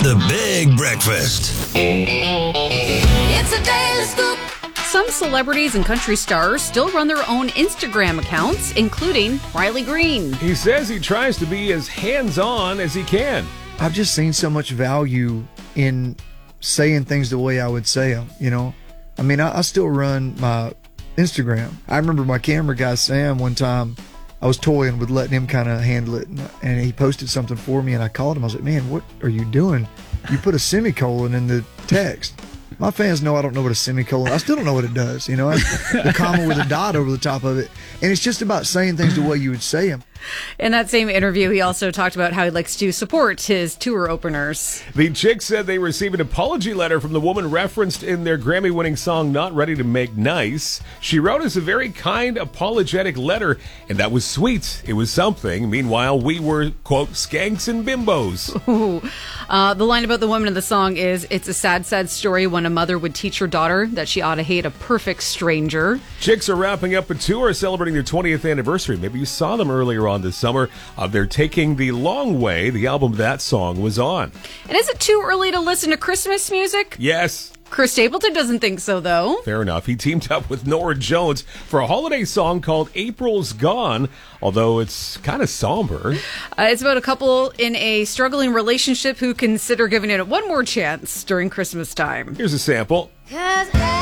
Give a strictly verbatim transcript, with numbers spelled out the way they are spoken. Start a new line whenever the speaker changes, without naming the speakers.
The Big Breakfast.
It's a daily scoop.
Some celebrities and country stars still run their own Instagram accounts, including Riley Green.
He says he tries to be as hands-on as he can.
I've just seen so much value in saying things the way I would say them, you know? I mean, I, I still run my Instagram. I remember my camera guy, Sam, one time, I was toying with letting him kind of handle it, and, and he posted something for me, and I called him. I was like, man, what are you doing? You put a semicolon in the text. My fans know I don't know what a semicolon, I still don't know what it does, you know, the comma with a dot over the top of it. And it's just about saying things the way you would say them.
In that same interview, he also talked about how he likes to support his tour openers.
The Chicks said they received an apology letter from the woman referenced in their Grammy-winning song Not Ready to Make Nice. She wrote us a very kind, apologetic letter, and that was sweet. It was something. Meanwhile, we were, quote, skanks and bimbos.
Ooh. Uh, the line about the woman in the song is, it's a sad, sad story when a mother would teach her daughter that she ought to hate a perfect stranger.
Chicks are wrapping up a tour celebrating their twentieth anniversary. Maybe you saw them earlier on this summer. Uh, they're taking the long way. The album that song was on.
And is it too early to listen to Christmas music?
Yes.
Chris Stapleton doesn't think so, though.
Fair enough. He teamed up with Norah Jones for a holiday song called April's Gone, although it's kind of somber.
Uh, it's about a couple in a struggling relationship who consider giving it one more chance during Christmas time.
Here's a sample.
'Cause